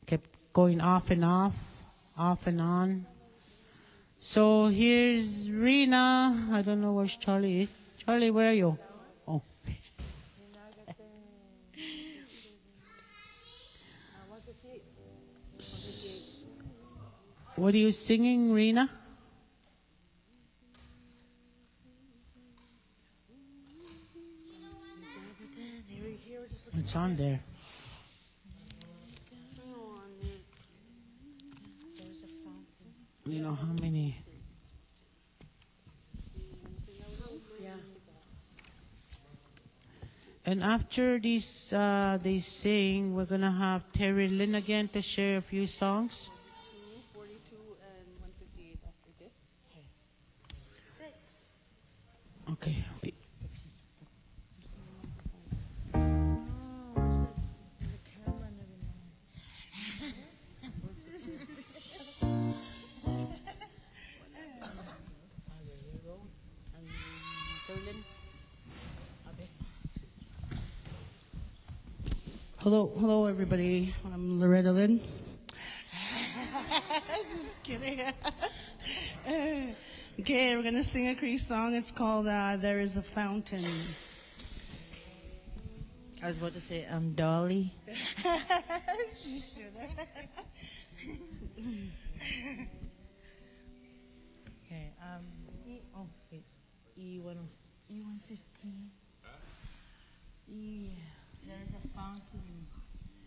kept going off and on. So here's Rena. I don't know where's Charlie. Charlie, where are you? Oh. What are you singing, Rena? It's on there. You know how many? And after they sing, we're gonna have Terry Lynn again to share a few songs. 42 and 158 after this. Okay. Wait. Hello, everybody. I'm Loretta Lynn. Just kidding. Okay, we're gonna sing a Cree song. It's called "There Is a Fountain." I was about to say, I'm Dolly. She should.